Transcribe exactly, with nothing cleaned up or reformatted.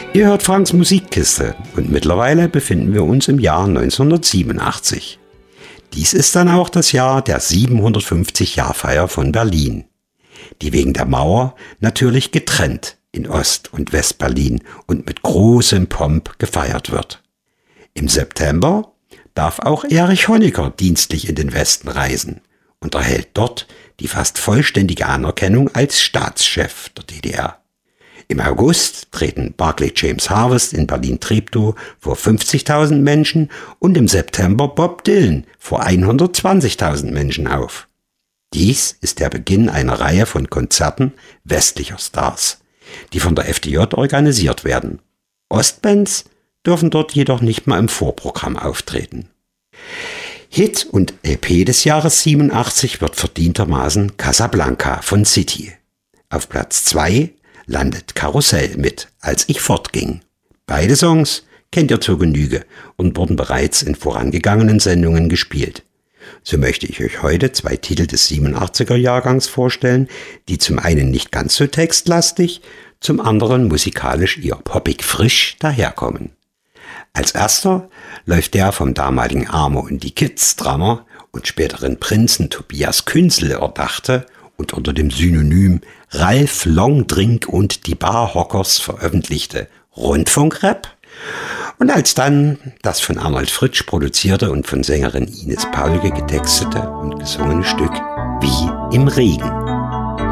Ihr hört Franks Musikkiste und mittlerweile befinden wir uns im Jahr neunzehnhundertsiebenundachtzig. Dies ist dann auch das Jahr der siebenhundertfünfzig-Jahrfeier von Berlin, die wegen der Mauer natürlich getrennt in Ost- und West-Berlin und mit großem Pomp gefeiert wird. Im September darf auch Erich Honecker dienstlich in den Westen reisen und erhält dort die fast vollständige Anerkennung als Staatschef der D D R. Im August treten Barclay James Harvest in Berlin-Treptow vor fünfzigtausend Menschen und im September Bob Dylan vor hundertzwanzigtausend Menschen auf. Dies ist der Beginn einer Reihe von Konzerten westlicher Stars, die von der F D J organisiert werden. Ostbands dürfen dort jedoch nicht mal im Vorprogramm auftreten. Hit und L P des Jahres siebenundachtzig wird verdientermaßen Casablanca von City. Auf Platz zwei landet Karussell mit Als ich fortging. Beide Songs kennt ihr zur Genüge und wurden bereits in vorangegangenen Sendungen gespielt. So möchte ich euch heute zwei Titel des siebenundachtziger Jahrgangs vorstellen, die zum einen nicht ganz so textlastig, zum anderen musikalisch eher poppig frisch daherkommen. Als erster läuft der vom damaligen Amo und die Kids Drummer und späteren Prinzen Tobias Künzel erdachte und unter dem Synonym Ralf Longdrink und die Barhockers veröffentlichte Rundfunkrap und alsdann das von Arnold Fritsch produzierte und von Sängerin Ines Paulke getextete und gesungene Stück Wie im Regen.